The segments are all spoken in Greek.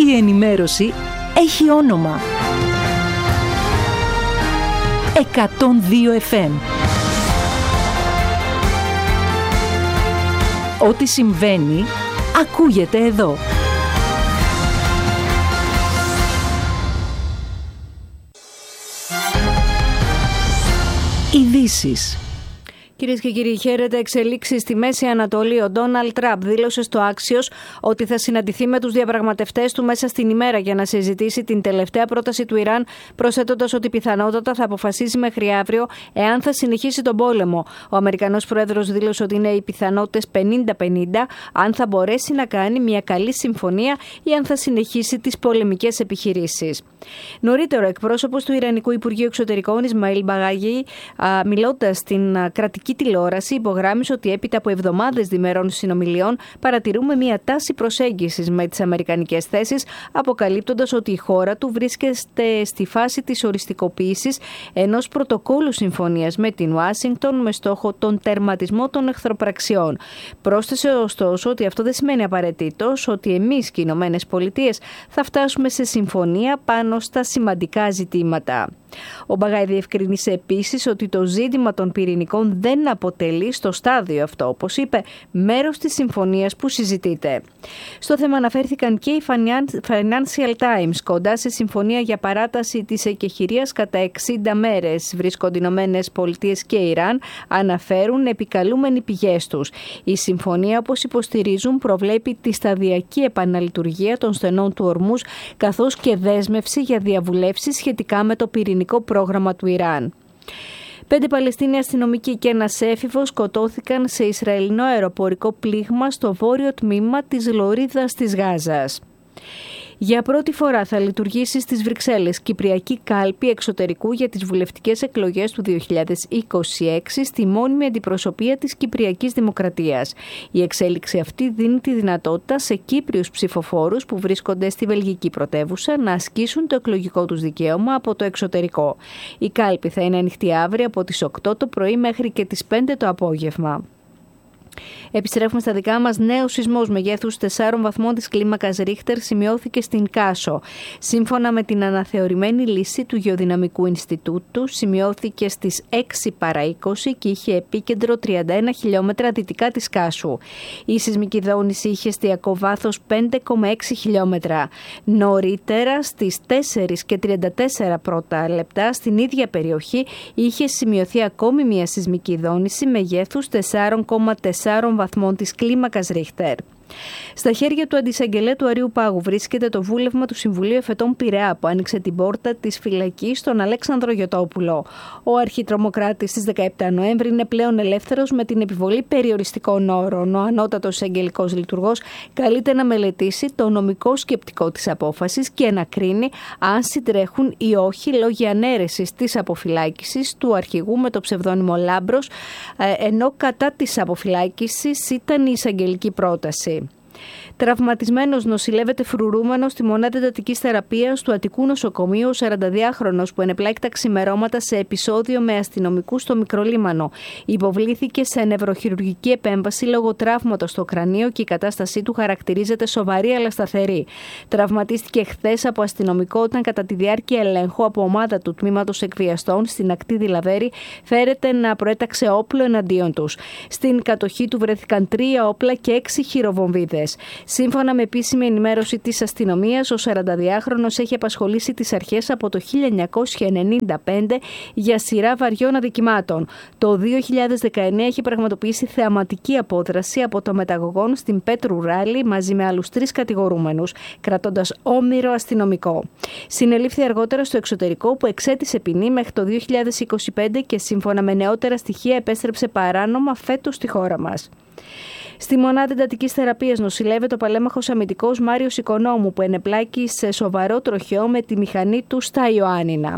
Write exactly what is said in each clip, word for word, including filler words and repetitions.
Η ενημέρωση έχει όνομα. εκατόν δύο εφ εμ. Ό,τι συμβαίνει, ακούγεται εδώ. Ειδήσεις. Κυρίες και κύριοι, χαίρετε. Εξελίξεις στη Μέση Ανατολή. Ο Ντόναλντ Τραμπ δήλωσε στο Άξιος ότι θα συναντηθεί με τους διαπραγματευτές του μέσα στην ημέρα για να συζητήσει την τελευταία πρόταση του Ιράν, προσθέτοντας ότι πιθανότατα θα αποφασίσει μέχρι αύριο εάν θα συνεχίσει τον πόλεμο. Ο Αμερικανός Πρόεδρος δήλωσε ότι είναι οι πιθανότητες πενήντα πενήντα αν θα μπορέσει να κάνει μια καλή συμφωνία ή αν θα συνεχίσει τις πολεμικές επιχειρήσεις. Νωρίτερα, εκπρόσωπος του Ιρανικού Υπουργείου Εξωτερικών, Ισμαήλ Μπαγάγι, μιλώντας στην κρατική τηλεόραση, υπογράμμισε ότι έπειτα από εβδομάδες διμερών συνομιλιών παρατηρούμε μια τάση προσέγγισης με τις αμερικανικές θέσεις, αποκαλύπτοντας ότι η χώρα του βρίσκεται στη φάση της οριστικοποίησης ενός πρωτοκόλου συμφωνίας με την Ουάσιγκτον με στόχο τον τερματισμό των εχθροπραξιών. Πρόσθεσε ωστόσο ότι αυτό δεν σημαίνει απαραίτητος ότι εμείς και οι Ηνωμένες Πολιτείες θα φτάσουμε σε συμφωνία πάνω στα σημαντικά ζητήματα. Ο Μπαγάι διευκρίνησε επίσης ότι το ζήτημα των πυρηνικών δεν αποτελεί στο στάδιο αυτό, όπως είπε, μέρος της συμφωνίας που συζητείται. Στο θέμα αναφέρθηκαν και οι Financial Times. Κοντά σε συμφωνία για παράταση της εκεχηρίας κατά εξήντα μέρες βρίσκονται οι Ηνωμένες Πολιτείες και Ιράν, αναφέρουν επικαλούμενοι πηγές τους. Η συμφωνία, όπως υποστηρίζουν, προβλέπει τη σταδιακή επαναλειτουργία των στενών του Ορμούζ, καθώς και δέσμευση για διαβουλεύσεις σχετικά με το πυρηνικό πρόγραμμα του Ιράν. Πέντε Παλαιστίνοι αστυνομικοί και ένας έφηβος σκοτώθηκαν σε Ισραηλινό αεροπορικό πλήγμα στο βόρειο τμήμα της Λωρίδας της Γάζας. Για πρώτη φορά θα λειτουργήσει στις Βρυξέλλες Κυπριακή Κάλπη Εξωτερικού για τις βουλευτικές εκλογές του δύο χιλιάδες είκοσι έξι στη μόνιμη αντιπροσωπεία της Κυπριακής Δημοκρατίας. Η εξέλιξη αυτή δίνει τη δυνατότητα σε Κύπριους ψηφοφόρους που βρίσκονται στη βελγική πρωτεύουσα να ασκήσουν το εκλογικό τους δικαίωμα από το εξωτερικό. Η κάλπη θα είναι ανοιχτή αύριο από τις οκτώ το πρωί μέχρι και τις πέντε το απόγευμα. Επιστρέφουμε στα δικά μας. Νέος σεισμός μεγέθους τεσσάρων βαθμών της κλίμακας Ρίχτερ σημειώθηκε στην Κάσο. Σύμφωνα με την αναθεωρημένη λύση του Γεωδυναμικού Ινστιτούτου, σημειώθηκε στις έξι παρά είκοσι και είχε επίκεντρο τριάντα ένα χιλιόμετρα δυτικά της Κάσου. Η σεισμική δόνηση είχε εστιακό βάθος πέντε κόμμα έξι χιλιόμετρα. Νωρίτερα, στις τέσσερα και τριάντα τέσσερα πρώτα λεπτά, στην ίδια περιοχή είχε σημειωθεί ακόμη μια σεισμική δόνηση μεγέθους τέσσερα κόμμα τέσσερα βαθμών της κλίμακας Ρίχτερ. Στα χέρια του Αντισαγγελέα του Αριού Πάγου βρίσκεται το βούλευμα του Συμβουλίου Εφετών Πειραιά που άνοιξε την πόρτα της φυλακής στον Αλέξανδρο Γιωτόπουλο. Ο αρχιτρομοκράτης στις δεκαεπτά Νοέμβρη είναι πλέον ελεύθερος με την επιβολή περιοριστικών όρων. Ο ανώτατος εισαγγελικός λειτουργός καλείται να μελετήσει το νομικό σκεπτικό της απόφασης και να κρίνει αν συντρέχουν ή όχι λόγοι ανέρεσης της αποφυλάκησης του αρχηγού με το ψευδόνυμο Λάμπρος, ενώ κατά της αποφυλάκησης ήταν η εισαγγελική πρόταση. Τραυματισμένος νοσηλεύεται φρουρούμενος στη μονάδα εντατικής θεραπείας του Αττικού Νοσοκομείου, ο σαρανταδυάχρονος που ενεπλάκη τα ξημερώματα σε επεισόδιο με αστυνομικούς στο Μικρολίμανο. Υποβλήθηκε σε νευροχειρουργική επέμβαση λόγω τραύματος στο κρανίο και η κατάστασή του χαρακτηρίζεται σοβαρή αλλά σταθερή. Τραυματίστηκε χθες από αστυνομικό όταν κατά τη διάρκεια ελέγχου από ομάδα του τμήματος εκβιαστών στην ακτή Δηλαβέρη φέρεται να προέταξε όπλο εναντίον τους. Στην κατοχή του βρέθηκαν τρία όπλα και έξι χειροβομβίδες. Σύμφωνα με επίσημη ενημέρωση της αστυνομίας, ο σαρανταδυάχρονος έχει απασχολήσει τις αρχές από το χίλια εννιακόσια ενενήντα πέντε για σειρά βαριών αδικημάτων. Το δύο χιλιάδες δεκαεννέα έχει πραγματοποιήσει θεαματική απόδραση από το μεταγωγόν στην Πέτρου Ράλη μαζί με άλλους τρεις κατηγορούμενους, κρατώντας όμηρο αστυνομικό. Συνελήφθη αργότερα στο εξωτερικό που εξέτησε ποινή μέχρι το δύο χιλιάδες είκοσι πέντε και σύμφωνα με νεότερα στοιχεία επέστρεψε παράνομα φέτος στη χώρα μας. Στη μονάδα εντατικής θεραπείας νοσηλεύεται ο παλέμαχος αμυντικός Μάριος Οικονόμου που ενεπλάκη σε σοβαρό τροχαίο με τη μηχανή του στα Ιωάννινα.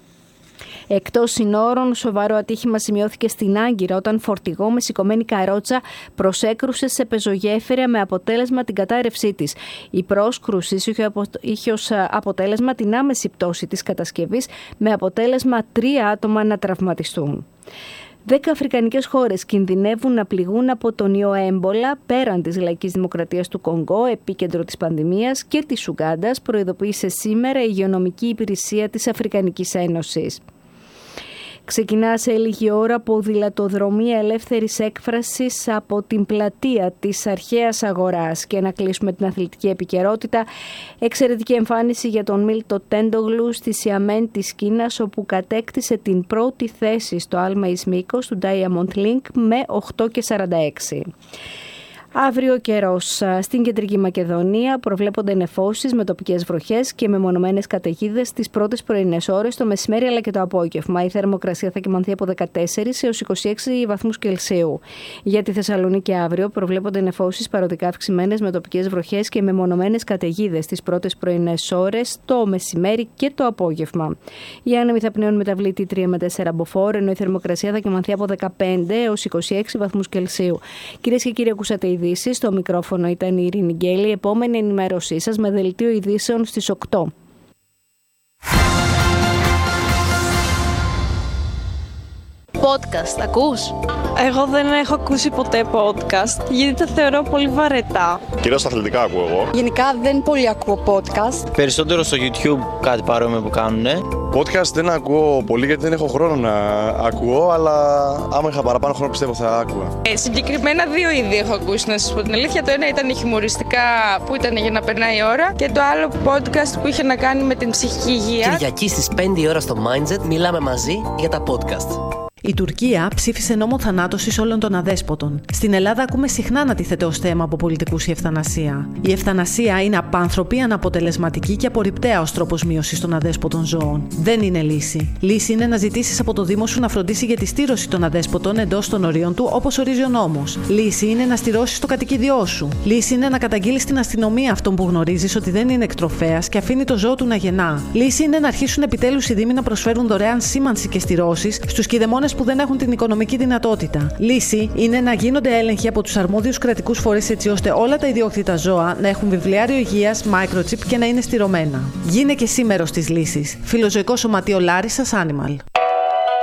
Εκτός συνόρων, σοβαρό ατύχημα σημειώθηκε στην Άγκυρα όταν φορτηγό με σηκωμένη καρότσα προσέκρουσε σε πεζογέφυρα με αποτέλεσμα την κατάρρευσή της. Η πρόσκρουση είχε ως αποτέλεσμα την άμεση πτώση της κατασκευής με αποτέλεσμα τρία άτομα να τραυματιστούν. Δέκα αφρικανικές χώρες κινδυνεύουν να πληγούν από τον ιό έμπολα πέραν της Λαϊκής Δημοκρατίας του Κονγκό, επίκεντρο της πανδημίας, και της Ουγκάντας, προειδοποίησε σήμερα η Υγειονομική Υπηρεσία της Αφρικανικής Ένωσης. Ξεκινά σε λίγη ώρα ποδηλατοδρομία ελεύθερης έκφρασης από την πλατεία της Αρχαίας Αγοράς. Και να κλείσουμε την αθλητική επικαιρότητα. Εξαιρετική εμφάνιση για τον Μίλτο Τέντογλου στη Σιαμέν της Κίνας, όπου κατέκτησε την πρώτη θέση στο άλμα εις μήκος του Diamond Link με οκτώ και σαράντα έξι. Αύριο καιρός. Στην Κεντρική Μακεδονία προβλέπονται νεφώσεις με τοπικές βροχές και μεμονωμένες καταιγίδες τις πρώτες πρωινές ώρες, το μεσημέρι αλλά και το απόγευμα. Η θερμοκρασία θα κυμανθεί από δεκατέσσερις έως είκοσι έξι βαθμούς Κελσίου. Για τη Θεσσαλονίκη αύριο προβλέπονται νεφώσεις παροδικά αυξημένες με τοπικές βροχές και μεμονωμένες καταιγίδες τις πρώτες πρωινές ώρες, το μεσημέρι και το απόγευμα. Οι άνεμοι θα πνέουν μεταβλήτη τρία με τέσσερα μποφόρ, ενώ η θερμοκρασία θα κυμανθεί από δεκαπέντε έως είκοσι έξι βαθμούς Κελσίου. Κυρίες και κύριοι, ακούσατε ειδήσεις. Στο μικρόφωνο ήταν η Ειρήνη Γκέλη. Επόμενη ενημέρωσή σας με δελτίο ειδήσεων στις οκτώ. Podcast, ακούς? Εγώ δεν έχω ακούσει ποτέ podcast, γιατί τα θεωρώ πολύ βαρετά. Κυρίως αθλητικά ακούω εγώ. Γενικά δεν πολύ ακούω podcast. Περισσότερο στο YouTube κάτι παρόμοιο που κάνουνε. Podcast δεν ακούω πολύ γιατί δεν έχω χρόνο να ακούω, αλλά άμα είχα παραπάνω χρόνο πιστεύω θα άκουγα. Ε, συγκεκριμένα δύο είδη έχω ακούσει, να σας πω την αλήθεια. Το ένα ήταν χιουμοριστικά που ήταν για να περνάει η ώρα, και το άλλο podcast που είχε να κάνει με την ψυχική υγεία. Κυριακή στις πέντε η ώρα στο Mindset μιλάμε μαζί για τα podcast. Η Τουρκία ψήφισε νόμο θανάτωσης όλων των αδέσποτων. Στην Ελλάδα ακούμε συχνά να τίθεται ως θέμα από πολιτικούς η ευθανασία. Η ευθανασία είναι απάνθρωπη, αναποτελεσματική και απορριπταία ως τρόπος μείωσης των αδέσποτων ζώων. Δεν είναι λύση. Λύση είναι να ζητήσεις από το Δήμο σου να φροντίσει για τη στήρωση των αδέσποτων εντός των ορίων του, όπως ορίζει ο νόμος. Λύση είναι να στηρώσεις το κατοικίδιό σου. Λύση είναι να καταγγείλεις στην αστυνομία αυτόν που γνωρίζεις ότι δεν είναι εκτροφέας και αφήνει το ζώο του να γεννά. Λύση είναι να αρχίσουν επιτέλους οι Δήμοι να προσφέρουν δωρεάν σήμανση και στηρώσεις στους κηδεμόνες που δεν έχουν την οικονομική δυνατότητα. Λύση είναι να γίνονται έλεγχοι από τους αρμόδιους κρατικούς φορείς έτσι ώστε όλα τα ιδιόκτητα ζώα να έχουν βιβλιάριο υγείας, microchip και να είναι στηρωμένα. Γίνε και εσύ μέρος της λύσης. Φιλοζωικό Σωματείο Λάρισσας Animal.